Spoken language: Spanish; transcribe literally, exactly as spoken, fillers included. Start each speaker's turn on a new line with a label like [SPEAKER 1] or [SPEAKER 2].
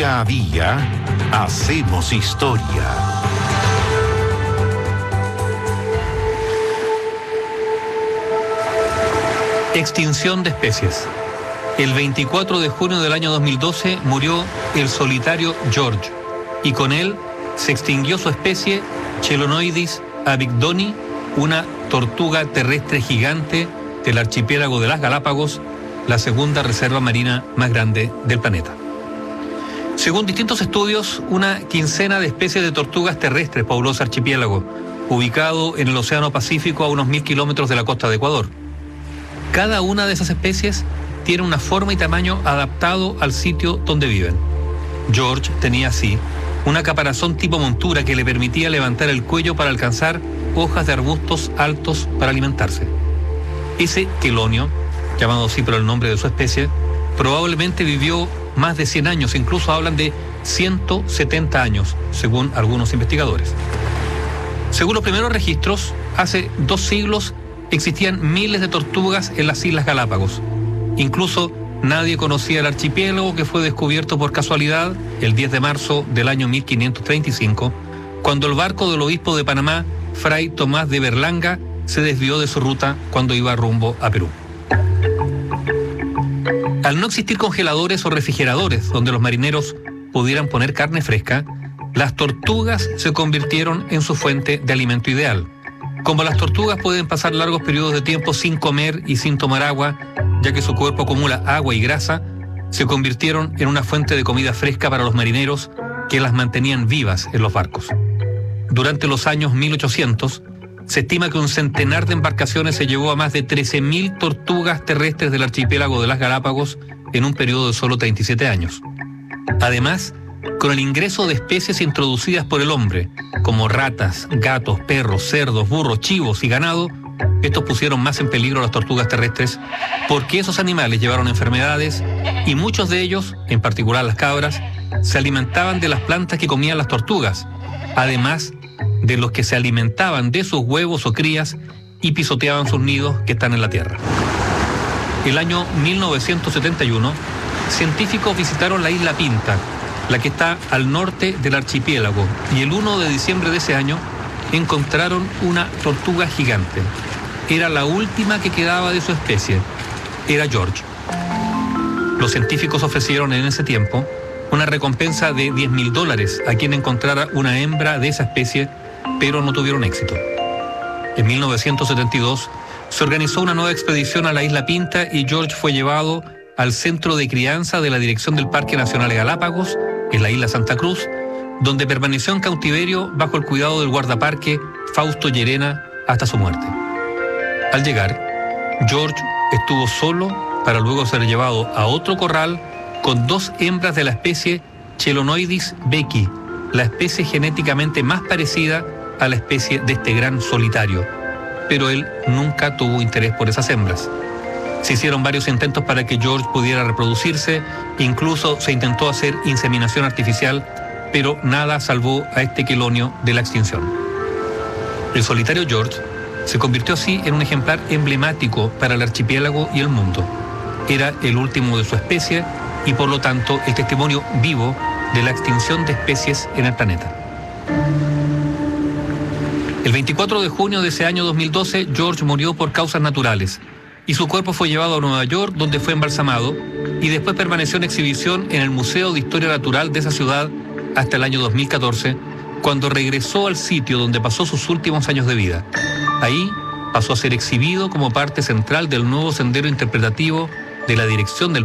[SPEAKER 1] Día a día hacemos historia.
[SPEAKER 2] Extinción de especies. El veinticuatro de junio del año dos mil doce murió el solitario George, y con él se extinguió su especie Chelonoidis abigdoni, una tortuga terrestre gigante del archipiélago de las Galápagos, la segunda reserva marina más grande del planeta. Según distintos estudios, una quincena de especies de tortugas terrestres pobló ese archipiélago, ubicado en el Océano Pacífico a unos mil kilómetros de la costa de Ecuador. Cada una de esas especies tiene una forma y tamaño adaptado al sitio donde viven. George tenía así una caparazón tipo montura que le permitía levantar el cuello para alcanzar hojas de arbustos altos para alimentarse. Ese quelonio, llamado así por el nombre de su especie, probablemente vivió más de cien años, incluso hablan de ciento setenta años, según algunos investigadores. Según los primeros registros, hace dos siglos existían miles de tortugas en las Islas Galápagos. Incluso nadie conocía el archipiélago, que fue descubierto por casualidad el diez de marzo del año mil quinientos treinta y cinco, cuando el barco del obispo de Panamá, Fray Tomás de Berlanga, se desvió de su ruta cuando iba rumbo a Perú. Al no existir congeladores o refrigeradores donde los marineros pudieran poner carne fresca, las tortugas se convirtieron en su fuente de alimento ideal. Como las tortugas pueden pasar largos periodos de tiempo sin comer y sin tomar agua, ya que su cuerpo acumula agua y grasa, se convirtieron en una fuente de comida fresca para los marineros que las mantenían vivas en los barcos. Durante los años mil ochocientos, se estima que un centenar de embarcaciones se llevó a más de trece mil tortugas terrestres del archipiélago de las Galápagos en un periodo de solo treinta y siete años. Además, con el ingreso de especies introducidas por el hombre, como ratas, gatos, perros, cerdos, burros, chivos y ganado, estos pusieron más en peligro a las tortugas terrestres porque esos animales llevaron enfermedades y muchos de ellos, en particular las cabras, se alimentaban de las plantas que comían las tortugas, además de los que se alimentaban de sus huevos o crías y pisoteaban sus nidos que están en la tierra. El año mil novecientos setenta y uno, científicos visitaron la isla Pinta, la que está al norte del archipiélago, y el uno de diciembre de ese año encontraron una tortuga gigante. Era la última que quedaba de su especie. Era George. Los científicos ofrecieron en ese tiempo una recompensa de diez mil dólares a quien encontrara una hembra de esa especie, pero no tuvieron éxito. En mil novecientos setenta y dos se organizó una nueva expedición a la isla Pinta y George fue llevado al centro de crianza de la Dirección del Parque Nacional de Galápagos, en la isla Santa Cruz, donde permaneció en cautiverio bajo el cuidado del guardaparque Fausto Llerena hasta su muerte. Al llegar, George estuvo solo para luego ser llevado a otro corral con dos hembras de la especie Chelonoidis becky, la especie genéticamente más parecida a la especie de este gran solitario, pero él nunca tuvo interés por esas hembras. Se hicieron varios intentos para que George pudiera reproducirse, incluso se intentó hacer inseminación artificial, pero nada salvó a este quelonio de la extinción. El solitario George se convirtió así en un ejemplar emblemático para el archipiélago y el mundo. Era el último de su especie y por lo tanto el testimonio vivo de la extinción de especies en el planeta. El veinticuatro de junio de ese año dos mil doce, George murió por causas naturales y su cuerpo fue llevado a Nueva York, donde fue embalsamado, y después permaneció en exhibición en el Museo de Historia Natural de esa ciudad hasta el año dos mil catorce, cuando regresó al sitio donde pasó sus últimos años de vida. Ahí pasó a ser exhibido como parte central del nuevo sendero interpretativo de la Dirección del